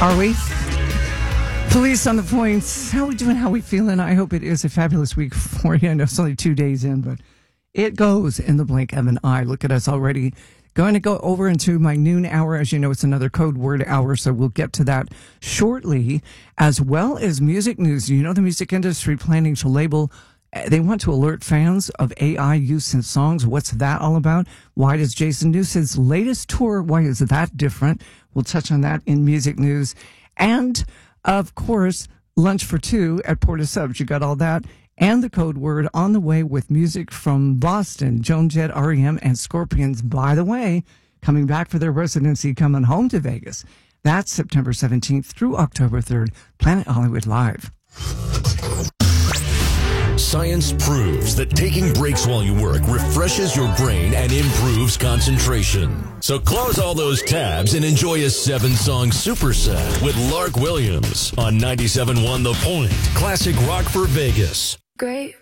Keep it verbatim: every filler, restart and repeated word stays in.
Are we? Police on the Points. How we doing? How we feeling? I hope it is a fabulous week for you. I know it's only two days in, but it goes in the blink of an eye. Look at us already. Going to go over into my noon hour. As you know, it's another code word hour, so we'll get to that shortly, as well as music news. You know, the music industry planning to label. They want to alert fans of A I use in songs. What's that all about? Why does Jason Newsted's latest tour, why is that different? We'll touch on that in music news. And, of course, lunch for two at Porta Subs. You got all that. And the code word on the way with music from Boston. Joan Jett, R E M, and Scorpions, by the way, coming back for their residency, coming home to Vegas. That's September seventeenth through October third. Planet Hollywood Live. Science proves that taking breaks while you work refreshes your brain and improves concentration. So close all those tabs and enjoy a seven-song superset with Lark Williams on ninety-seven point one The Point. Classic rock for Vegas. Great.